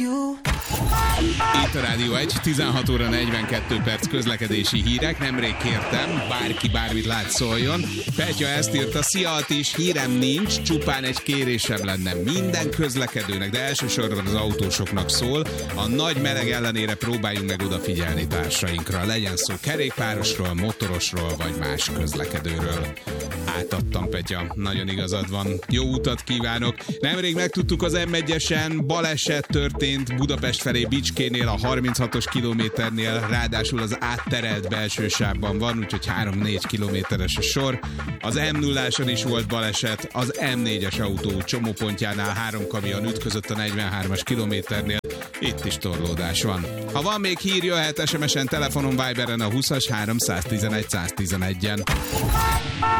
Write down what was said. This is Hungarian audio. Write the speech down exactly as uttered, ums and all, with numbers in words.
Itt a Rádió egy, tizenhat óra negyvenkettő perc közlekedési hírek. Nemrég kértem, bárki bármit lát szóljon. Petya ezt írta, szia Atis, hírem nincs, csupán egy kérésem lenne minden közlekedőnek, de elsősorban az autósoknak szól. A nagy meleg ellenére próbáljunk meg odafigyelni társainkra. Legyen szó kerékpárosról, motorosról vagy más közlekedőről. Átadtam, Petya, nagyon igazad van. Jó utat kívánok. Nemrég megtudtuk, az em egyesen baleset történt Budapest felé Bicskénél, a harminchatos kilométernél, ráadásul az átterelt belső sávban van, úgyhogy három-négy kilométeres a sor. Az em nulláson is volt baleset, az em négyes autó csomópontjánál három kamion ütközött a negyvenhármas kilométernél, itt is torlódás van. Ha van még hír, jöhet es em esen, telefonon, Viberen a húszas háromszáztizenegy száztizenegyen.